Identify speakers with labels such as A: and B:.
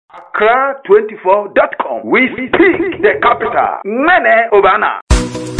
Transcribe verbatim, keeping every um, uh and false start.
A: Accra twenty-four dot com. We speak the capital. Nene Obana.